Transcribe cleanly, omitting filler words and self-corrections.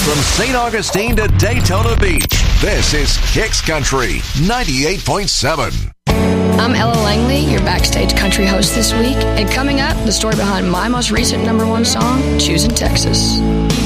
From St. Augustine to Daytona Beach, this is Kicks Country 98.7. I'm Ella Langley, your backstage country host this week. And coming up, the story behind my most recent #1 song, Choosing Texas.